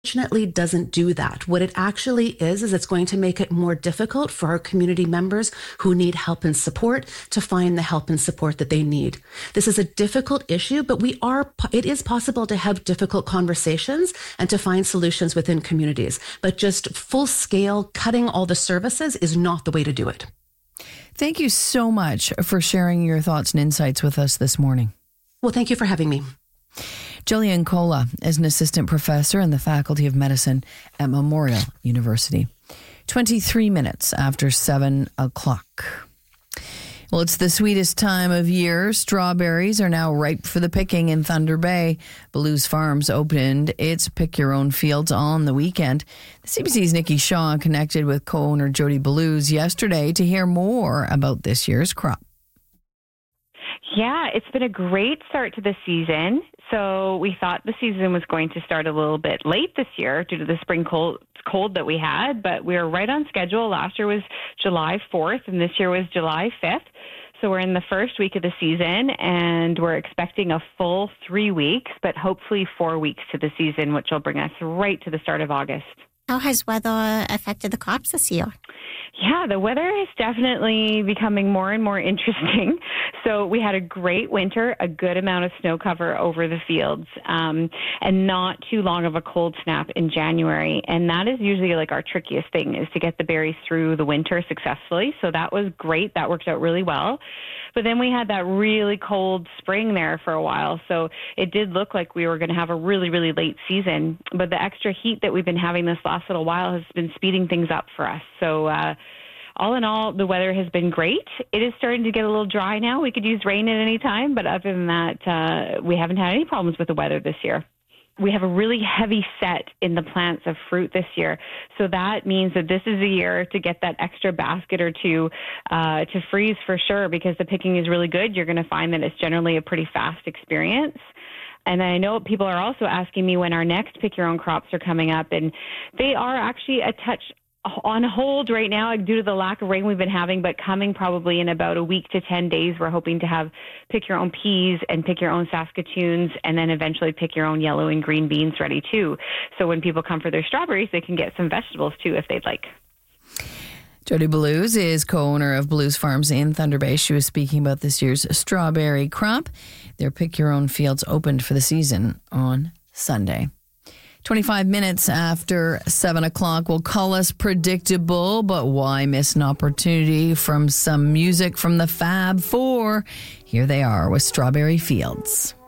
Unfortunately doesn't do that. What it actually is it's going to make it more difficult for our community members who need help and support to find the help and support that they need. This is a difficult issue, but it is possible to have difficult conversations and to find solutions within communities. But just full scale cutting all the services is not the way to do it. Thank you so much for sharing your thoughts and insights with us this morning. Well, thank you for having me. Jillian Kola is an assistant professor in the Faculty of Medicine at Memorial University. 23 minutes after 7 o'clock. Well, it's the sweetest time of year. Strawberries are now ripe for the picking in Thunder Bay. Blues Farms opened its Pick Your Own Fields on the weekend. The CBC's Nikki Shaw connected with co-owner Jody Blues yesterday to hear more about this year's crop. Yeah, it's been a great start to the season. So we thought the season was going to start a little bit late this year due to the spring cold that we had, but we were right on schedule. Last year was July 4th, and this year was July 5th. So we're in the first week of the season, and we're expecting a full 3 weeks, but hopefully 4 weeks to the season, which will bring us right to the start of August. How has weather affected the crops this year? Yeah, the weather is definitely becoming more and more interesting. So we had a great winter, a good amount of snow cover over the fields, and not too long of a cold snap in January. And that is usually like our trickiest thing, is to get the berries through the winter successfully. So that was great. That worked out really well. But then we had that really cold spring there for a while. So it did look like we were going to have a really, really late season. But the extra heat that we've been having this last little while has been speeding things up for us. So all in all, the weather has been great. It is starting to get a little dry now. We could use rain at any time. But other than that, we haven't had any problems with the weather this year. We have a really heavy set in the plants of fruit this year. So that means that this is a year to get that extra basket or two to freeze for sure, because the picking is really good. You're going to find that it's generally a pretty fast experience. And I know people are also asking me when our next Pick Your Own crops are coming up, and they are actually a touch on hold right now due to the lack of rain we've been having, but coming probably in about a week to 10 days, we're hoping to have Pick Your Own peas and Pick Your Own Saskatoons, and then eventually Pick Your Own yellow and green beans ready too. So when people come for their strawberries, they can get some vegetables too if they'd like. Jody Blues is co-owner of Blues Farms in Thunder Bay. She was speaking about this year's strawberry crop. Their Pick Your Own fields opened for the season on Sunday. 25 minutes after 7 o'clock. We'll call us predictable, but why miss an opportunity from some music from the Fab Four? Here they are with Strawberry Fields.